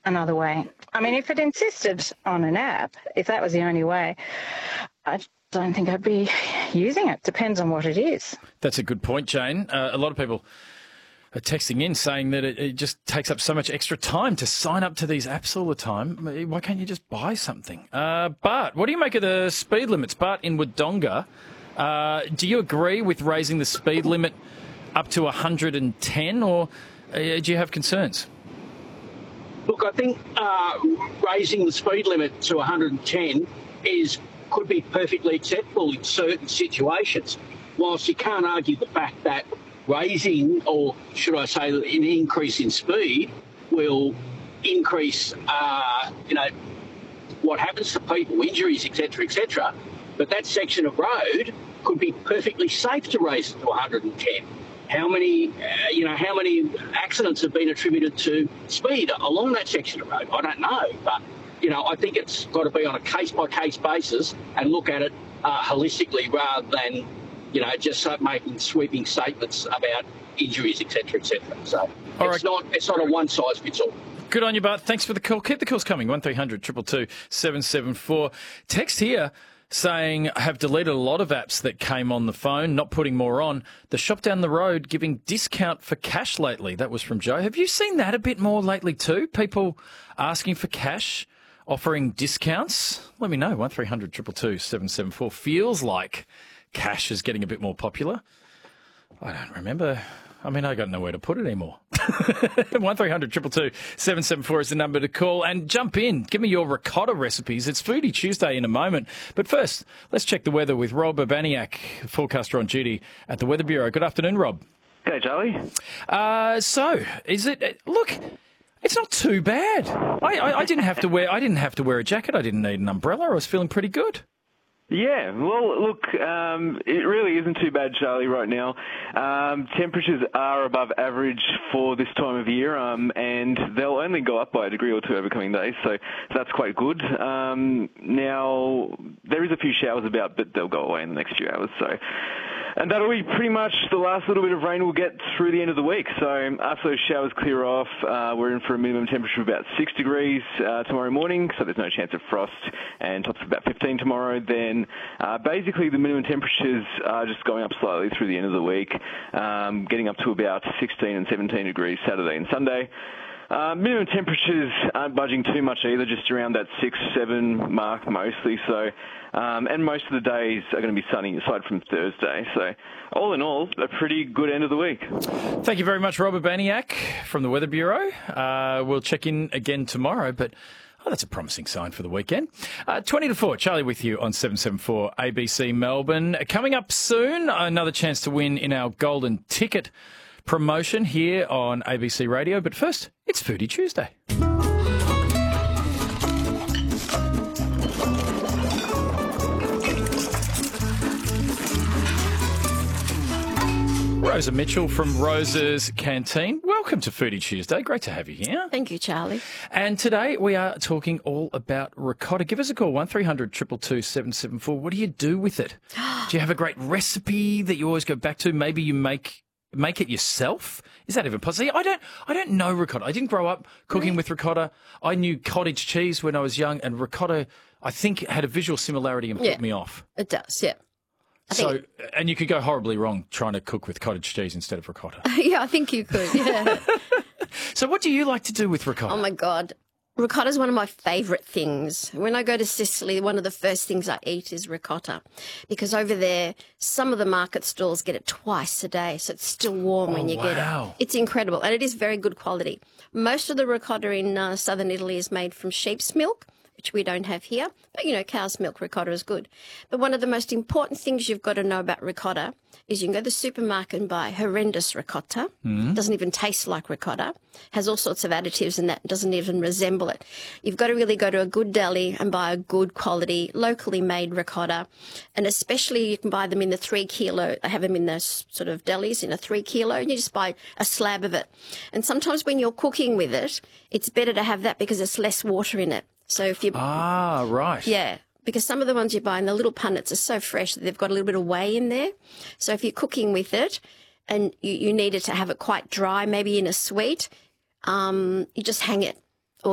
another way. I mean, if it insisted on an app, if that was the only way, I don't think I'd be using it. Depends on what it is. That's a good point, Jane. A lot of people are texting in saying that it just takes up so much extra time to sign up to these apps all the time. Why can't you just buy something? Bart, what do you make of the speed limits? Bart in Wodonga, do you agree with raising the speed limit up to 110, or do you have concerns? Look, I think raising the speed limit to 110 could be perfectly acceptable in certain situations, whilst you can't argue the fact that raising, or should I say an increase in speed, will increase, what happens to people, injuries, etc., etc. But that section of road could be perfectly safe to raise it to 110. How many accidents have been attributed to speed along that section of road? I don't know, but I think it's got to be on a case-by-case basis and look at it holistically rather than just making sweeping statements about injuries, etc., etc. So it's not a one-size-fits-all. Good on you, Bart. Thanks for the call. Keep the calls coming. 1300 222 774. Text here saying, I have deleted a lot of apps that came on the phone, not putting more on. The shop down the road giving discount for cash lately. That was from Joe. Have you seen that a bit more lately too? People asking for cash, offering discounts? Let me know. 1300 222 774. Feels like cash is getting a bit more popular. I don't remember. I mean, I got nowhere to put it anymore. 1300 222 774 is the number to call. And jump in. Give me your ricotta recipes. It's Foodie Tuesday in a moment. But first, let's check the weather with Rob Urbaniak, forecaster on duty at the Weather Bureau. Good afternoon, Rob. G'day, Charlie. So, is it... Look, it's not too bad. I didn't have to wear a jacket. I didn't need an umbrella. I was feeling pretty good. Yeah, well, look, it really isn't too bad, Charlie, right now. Temperatures are above average for this time of year, and they'll only go up by a degree or two over coming days, so that's quite good. Now, there is a few showers about, but they'll go away in the next few hours, so... And that'll be pretty much the last little bit of rain we'll get through the end of the week. So after those showers clear off, we're in for a minimum temperature of about 6 degrees tomorrow morning, so there's no chance of frost, and tops of about 15 tomorrow. Then basically the minimum temperatures are just going up slightly through the end of the week, getting up to about 16 and 17 degrees Saturday and Sunday. Minimum temperatures aren't budging too much either, just around that 6-7 mark mostly. So, and most of the days are going to be sunny aside from Thursday. So, all in all, a pretty good end of the week. Thank you very much, Robert Baniak from the Weather Bureau. We'll check in again tomorrow, but that's a promising sign for the weekend. 20 to 4, Charlie with you on 774 ABC Melbourne. Coming up soon, another chance to win in our golden ticket promotion here on ABC Radio. But first, it's Foodie Tuesday. Rosa Mitchell from Rosa's Canteen. Welcome to Foodie Tuesday. Great to have you here. Thank you, Charlie. And today we are talking all about ricotta. Give us a call, 1300 222 774. What do you do with it? Do you have a great recipe that you always go back to? Maybe you make it yourself? Is that even possible? I don't know ricotta. I didn't grow up cooking with ricotta. I knew cottage cheese when I was young, and ricotta, I think, had a visual similarity and put me off. It does, yeah. And you could go horribly wrong trying to cook with cottage cheese instead of ricotta. Yeah, I think you could, yeah. So what do you like to do with ricotta? Oh, my God. Ricotta is one of my favourite things. When I go to Sicily, one of the first things I eat is ricotta, because over there, some of the market stalls get it twice a day, so it's still warm when you get it. It's incredible, and it is very good quality. Most of the ricotta in southern Italy is made from sheep's milk, which we don't have here. But, cow's milk ricotta is good. But one of the most important things you've got to know about ricotta is you can go to the supermarket and buy horrendous ricotta. Doesn't even taste like ricotta. Has all sorts of additives in that. Doesn't even resemble it. You've got to really go to a good deli and buy a good quality, locally made ricotta. And especially you can buy them in the 3 kilo. They have them in the sort of delis in a 3 kilo. And you just buy a slab of it. And sometimes when you're cooking with it, it's better to have that because there's less water in it. So if you... Ah, right. Yeah, because some of the ones you buy in the little punnets are so fresh that they've got a little bit of whey in there. So if you're cooking with it and you needed to have it quite dry, maybe in a sweet, you just hang it